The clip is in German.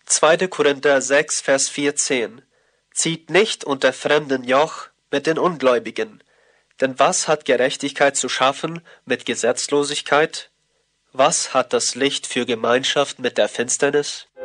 2. Korinther 6, Vers 14. Zieht nicht unter fremden Joch mit den Ungläubigen. Denn was hat Gerechtigkeit zu schaffen mit Gesetzlosigkeit? Was hat das Licht für Gemeinschaft mit der Finsternis?